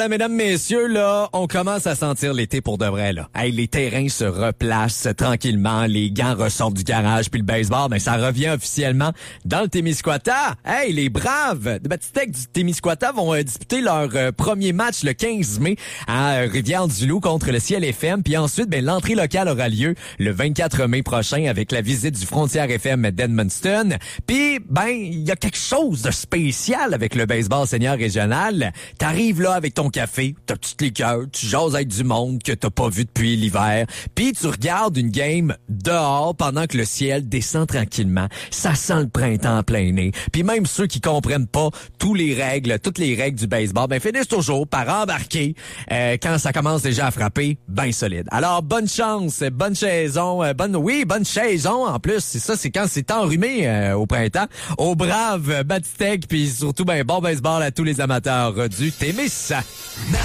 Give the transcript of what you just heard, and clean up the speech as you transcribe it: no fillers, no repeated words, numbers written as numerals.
Mesdames, messieurs, là, on commence à sentir l'été pour de vrai, là. Hey, les terrains se replacent tranquillement, les gants ressortent du garage, puis le baseball, ben, ça revient officiellement dans le Témiscouata. Hey, les Braves de Batistec du Témiscouata vont disputer leur premier match le 15 mai à Rivière-du-Loup contre le Ciel FM, puis ensuite, ben, l'entrée locale aura lieu le 24 mai prochain avec la visite du Frontière FM d'Edmundston. Puis, ben, il y a quelque chose de spécial avec le baseball senior régional. T'arrives là avec ton café, t'as toutes les cœurs, tu jases avec du monde que t'as pas vu depuis l'hiver, puis tu regardes une game dehors pendant que le ciel descend tranquillement. Ça sent le printemps en plein nez. Puis même ceux qui comprennent pas toutes les règles du baseball, ben finissent toujours par embarquer quand ça commence déjà à frapper, ben solide. Alors bonne chance, bonne saison, bonne saison en plus. C'est ça, c'est quand c'est enrhumé au printemps. Aux braves Batistec, puis surtout ben bon baseball à tous les amateurs du Témis.